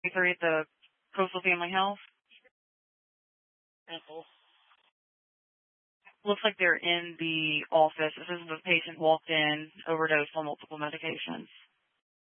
3 at the Coastal Family Health. Looks like they're in the office. This is the patient walked in, overdosed on multiple medications.